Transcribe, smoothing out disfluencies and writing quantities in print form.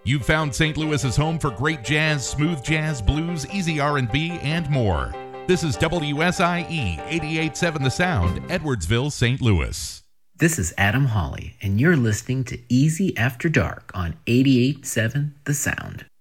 You've found St. Louis's home for great jazz, smooth jazz, blues, easy R&B, and more. This is WSIE 88.7 The Sound, Edwardsville, St. Louis. This is Adam Hawley, and you're listening to Easy After Dark on 88.7 The Sound.